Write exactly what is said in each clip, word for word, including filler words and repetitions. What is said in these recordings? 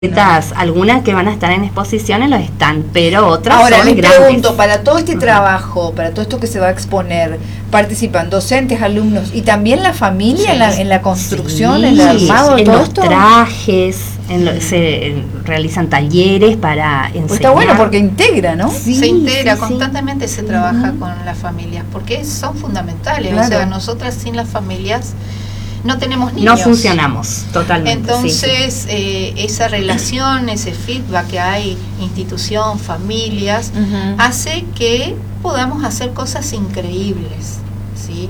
Algunas que van a estar en exposiciones lo están, pero otras Ahora, son les grandes. pregunto, para todo este uh-huh. trabajo, para todo esto que se va a exponer, participan docentes, alumnos y también la familia sí. en, la, en la construcción, sí, en el armado, en todo los esto. trajes, en lo, se en, realizan talleres para enseñar. Pues está bueno porque integra, ¿no? Sí, se integra, sí, constantemente sí. se trabaja uh-huh. con las familias, porque son fundamentales, claro. o sea, nosotras sin las familias no tenemos niños. No funcionamos totalmente. Entonces, sí. eh, esa relación, ese feedback que hay, institución, familias, uh-huh. hace que podamos hacer cosas increíbles, ¿sí?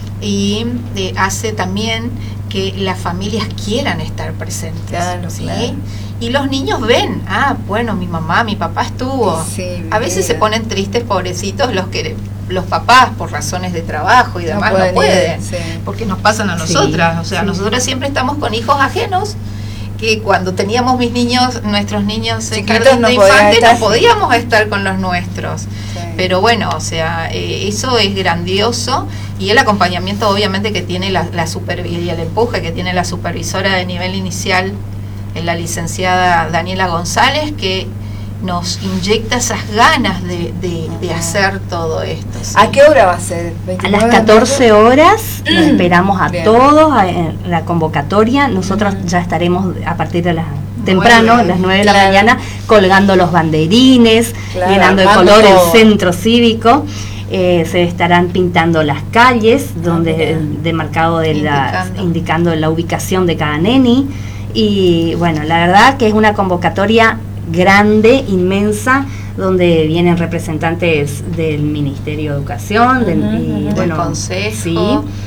Y eh, hace también que las familias quieran estar presentes, claro, ¿sí? Claro. Y los niños ven, ah, bueno, mi mamá, mi papá estuvo. Sí, a veces se ponen tristes, pobrecitos, los que los papás por razones de trabajo y demás no pueden, no pueden sí. porque nos pasan a nosotras, sí, o sea, sí. nosotras siempre estamos con hijos ajenos, que cuando teníamos mis niños, nuestros niños en jardín de infantes, no podíamos estar con los nuestros, sí. pero bueno, o sea, eh, eso es grandioso, y el acompañamiento obviamente que tiene la, la super, y el empuje que tiene la supervisora de nivel inicial, la licenciada Daniela González, que nos inyecta esas ganas de, de, de hacer todo esto. ¿sí? ¿A qué hora va a ser? A las catorce horas, mm. esperamos a Bien. todos a, en la convocatoria. Nosotros mm. ya estaremos a partir de las temprano, a las nueve de claro. la mañana, colgando los banderines, claro, llenando de color todo. el centro cívico. Eh, se estarán pintando las calles, donde el demarcado de la, indicando. indicando la ubicación de cada neni. Y bueno, la verdad que es una convocatoria grande, inmensa, donde vienen representantes del Ministerio de Educación, del, uh-huh, y, del bueno, Consejo, sí,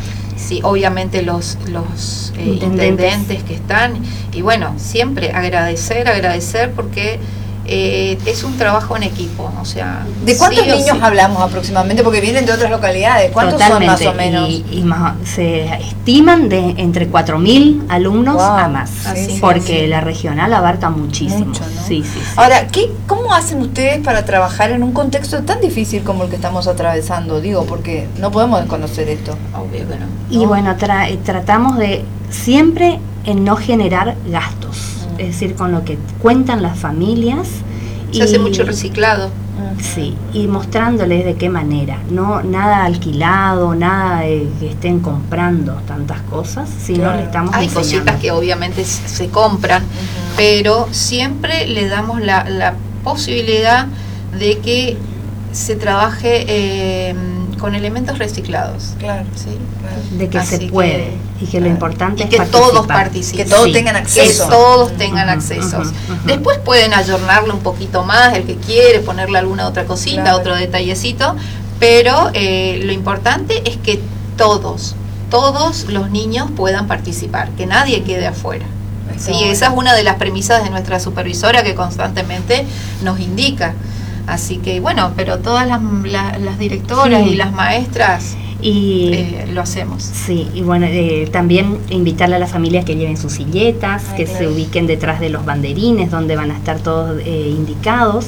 sí, obviamente los, los eh, intendentes. intendentes que están, y bueno, siempre agradecer, agradecer porque eh, es un trabajo en equipo, o sea... ¿De cuántos sí niños sí. hablamos aproximadamente? Porque vienen de otras localidades. ¿Cuántos Totalmente, son más o menos? Y, y más, se estiman de entre cuatro mil alumnos wow. a más, sí, porque sí. la regional abarca muchísimo. Mucho, ¿no? sí, sí, sí. Ahora, ¿qué, ¿cómo hacen ustedes para trabajar en un contexto tan difícil como el que estamos atravesando? Digo, porque no podemos desconocer esto. Obvio que no. Y ¿no? bueno, tra tratamos de siempre en no generar gastos, mm. es decir, con lo que cuentan las familias. Se y, hace mucho reciclado. Sí, y mostrándoles de qué manera, no nada alquilado, nada de que estén comprando tantas cosas, sino claro. le estamos Hay enseñando. cositas que obviamente se compran, uh-huh. pero siempre le damos la, la posibilidad de que se trabaje eh, con elementos reciclados. Claro, ¿sí? Claro. De que Así se puede que, y que claro. lo importante y es que participar. todos participen, que todos sí. tengan acceso, que todos tengan uh-huh, accesos. Uh-huh, uh-huh. Después pueden ayornarlo un poquito más, el que quiere ponerle alguna otra cosita, claro. otro detallecito, pero eh, lo importante es que todos, todos los niños puedan participar, que nadie quede afuera. Sí, bueno. Esa es una de las premisas de nuestra supervisora que constantemente nos indica. Así que bueno, pero todas las, las, las directoras sí. y las maestras y eh, lo hacemos. Sí, y bueno, eh, también invitarle a las familias que lleven sus silletas, Ay, que claro. se ubiquen detrás de los banderines donde van a estar todos eh, indicados.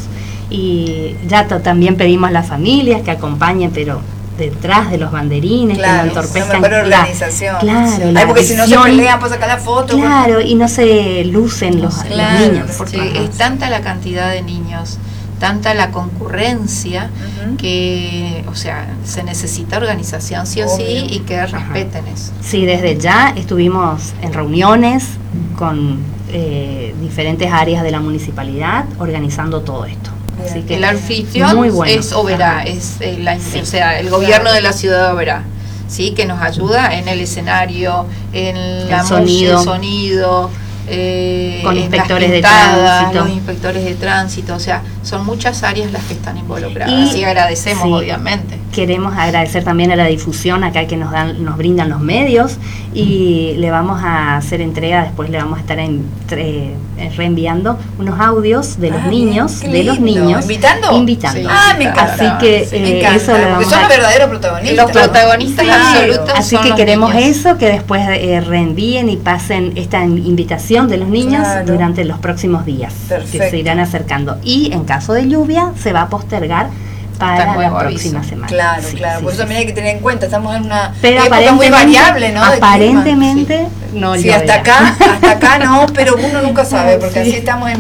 Y ya también pedimos a las familias que acompañen, pero detrás de los banderines, claro, que no entorpezcan la organización. Claro, sí. la Ay, porque visión, si no se pelean para sacar la foto. Claro, porque... y no se lucen los, claro, los niños. Porque Ajá. es tanta la cantidad de niños, tanta la concurrencia, uh-huh. que, o sea, se necesita organización sí o Obvio. sí y que respeten Ajá. eso. Sí, desde ya estuvimos en reuniones con eh, diferentes áreas de la municipalidad organizando todo esto. Así que el anfitrión bueno. es Oberá, es el, sí. o sea, el gobierno claro. de la ciudad de Oberá, sí, que nos ayuda en el escenario, en el la sonido, música, el sonido, eh, con inspectores las pintadas, de tránsito, los inspectores de tránsito, o sea, son muchas áreas las que están involucradas. Y, y agradecemos, sí, obviamente. Queremos agradecer también a la difusión acá que nos dan, nos brindan los medios, y le vamos a hacer entrega, después le vamos a estar en, eh, reenviando unos audios de los ah, niños, de lindo. los niños, invitando, invitando. Sí, ah, me encanta. Así que sí, eh, me encanta, eso lo vamos son a... los verdaderos protagonistas. Los protagonistas sí, absolutos. Así son que los queremos niños. eso, que después eh, reenvíen y pasen esta invitación de los niños claro. durante los próximos días, Perfecto. que se irán acercando. Y en caso de lluvia se va a postergar para la próxima aviso. semana. Claro, sí, claro, sí, por eso sí. también hay que tener en cuenta, estamos en una pero época muy variable, ¿no? Aparentemente sí. no sí, hasta acá, hasta acá no, pero uno nunca sabe, porque sí. así estamos en